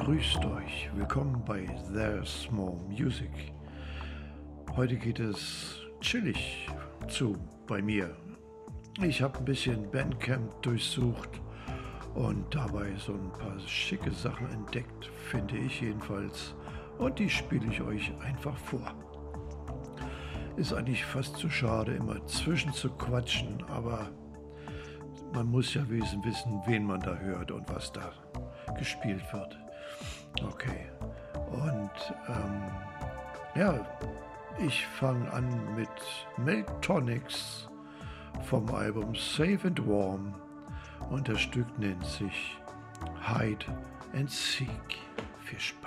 Grüßt euch, willkommen bei There's More Music. Heute geht es chillig zu bei mir. Ich habe ein bisschen Bandcamp durchsucht und dabei so ein paar schicke Sachen entdeckt, finde ich jedenfalls. Und die spiele ich euch einfach vor. Ist eigentlich fast zu schade, immer zwischen zu quatschen, aber man muss ja wissen, wen man da hört und was da gespielt wird. Okay, und ich fange an mit Meltonics vom Album Safe and Warm und das Stück nennt sich Hide and Seek. Viel Spaß.